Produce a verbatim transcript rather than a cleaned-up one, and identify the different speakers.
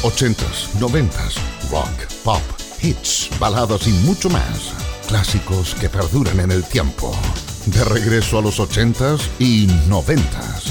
Speaker 1: ochentas, noventas, rock, pop, hits, baladas y mucho más. Clásicos que perduran en el tiempo. De regreso a los ochentas y noventas.